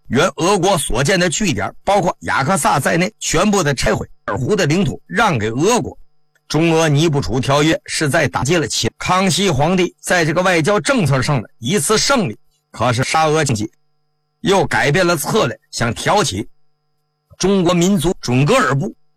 原俄国所建的据点，包括雅克萨在内，全部的拆毁，尔湖的领土让给俄国。中俄尼布楚条约是在打击了康熙皇帝在这个外交政策上的一次胜利。可是沙俄经济又改变了策略，想挑起中国民族准噶尔部